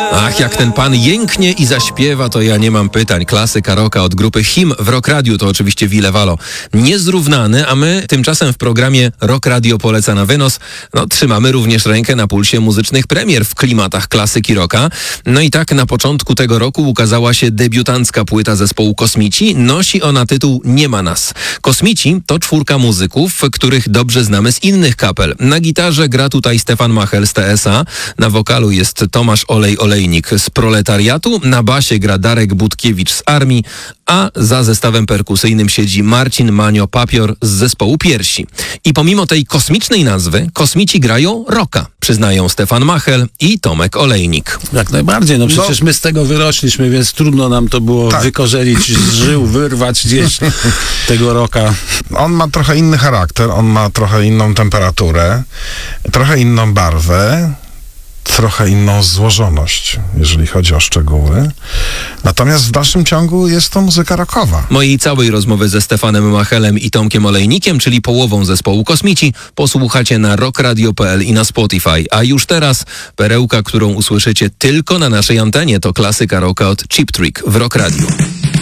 Ach, jak ten pan jęknie i zaśpiewa, to ja nie mam pytań. Klasyka rocka od grupy Him w Rock Radio to oczywiście Willewalo. Niezrównany, a my tymczasem w programie Rock Radio poleca na wynos. Trzymamy również rękę na pulsie muzycznych premier w klimatach klasyki rocka. No i tak na początku tego roku ukazała się debiutancka płyta zespołu Kosmici. Nosi ona tytuł Nie ma nas. Kosmici to 4 muzyków, których dobrze znamy z innych kapel. Na gitarze gra tutaj Stefan Machel z TSA, na wokalu jest Tomasz Olejnik z Proletariatu, na basie gra Darek Budkiewicz z Armii, a za zestawem perkusyjnym siedzi Marcin Manio Papior z zespołu Piersi. I pomimo tej kosmicznej nazwy, Kosmici grają rocka, przyznają Stefan Machel i Tomek Olejnik. Jak najbardziej, przecież my z tego wyrośliśmy, więc trudno nam to było wykorzenić z żył, wyrwać gdzieś tego rocka. On ma trochę inny charakter, on ma trochę inną temperaturę, trochę inną barwę, trochę inną złożoność, jeżeli chodzi o szczegóły. Natomiast w dalszym ciągu jest to muzyka rockowa. Mojej całej rozmowy ze Stefanem Machelem i Tomkiem Olejnikiem, czyli połową zespołu Kosmici, posłuchacie na rockradio.pl i na Spotify. A już teraz perełka, którą usłyszycie tylko na naszej antenie, to klasyka rocka od Cheap Trick w Rock Radio.